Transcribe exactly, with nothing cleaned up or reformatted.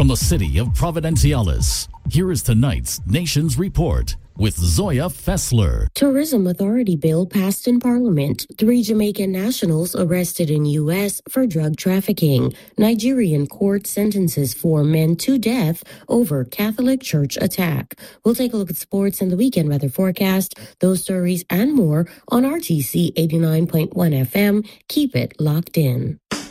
from the city of Providenciales, here is tonight's Nations Report with Zoya Fessler. Tourism Authority bill passed in Parliament. Three Jamaican nationals arrested in U S for drug trafficking. Nigerian court sentences four men to death over Catholic Church attack. We'll take a look at sports and the weekend weather forecast. Those stories and more on R T C eighty-nine point one F M. Keep it locked in.